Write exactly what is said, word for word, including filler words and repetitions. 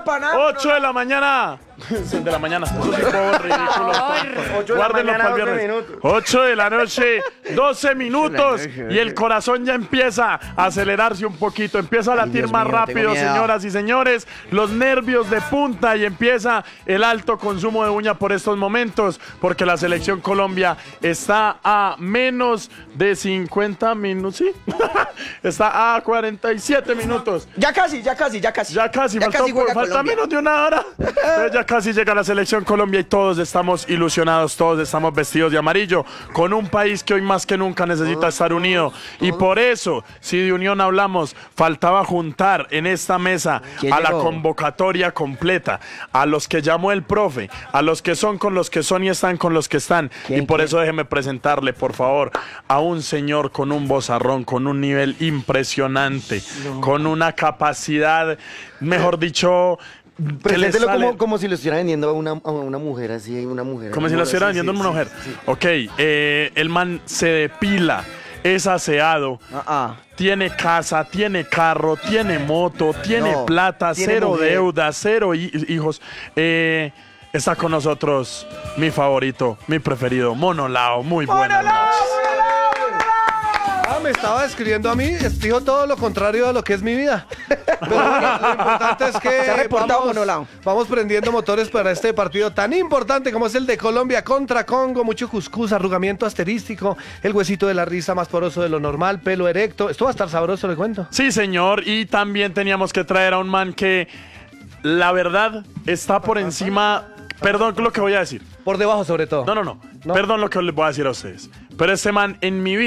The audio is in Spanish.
empanada. ocho de la mañana. de la mañana. Eso sí fue ridículo. Guárdenlo para el viernes. ocho de la noche, doce minutos. Y el corazón ya empieza a acelerarse un poquito. Empieza a latir más rápido, señoras y señores. Los nervios de punta y empieza el alto consumo de uña por estos momentos. Porque la selección Colombia está a menos de cincuenta minutos. ¿Sí? Está a cuarenta y siete minutos. Ya casi, ya casi, ya casi. Ya casi, ya falta, casi por, falta menos de una hora. Entonces ya casi llega la selección Colombia y todos estamos ilusionados, todos estamos vestidos de amarillo, con un país que hoy más que nunca necesita estar unido. Y por eso, si de unión hablamos, faltaba juntar en esta mesa a la convocatoria completa, a los que llamó el profe, a los que son con los que son y están con los que están. Y por eso déjeme presentarle, por favor, a un señor con un vozarrón, con un nivel impresionante, no. con una capacidad, mejor dicho... Preséntelo como, como si lo estuviera vendiendo a una, a una mujer así, una mujer. Como si lo estuviera vendiendo a sí, una mujer. Sí, sí. Ok, eh, el man se depila, es aseado, uh-uh. tiene casa, tiene carro, tiene moto, tiene no, plata, tiene cero mujer. deuda, cero hijos. Eh, está con nosotros mi favorito, mi preferido, Mono Lao. Muy buenas noches. Ah, me estaba describiendo a mí, dijo todo lo contrario a lo que es mi vida. Pero bueno, lo importante es que vamos, vamos prendiendo motores para este partido tan importante como es el de Colombia contra Congo. Mucho cuscús, arrugamiento asterístico, el huesito de la risa más poroso de lo normal, pelo erecto. Esto va a estar sabroso, le cuento. Sí, señor, y también teníamos que traer a un man que, la verdad, está por encima... Perdón lo que voy a decir. Por debajo, sobre todo. No, no, no. ¿No? Perdón lo que les voy a decir a ustedes. Pero este man, en mi vida...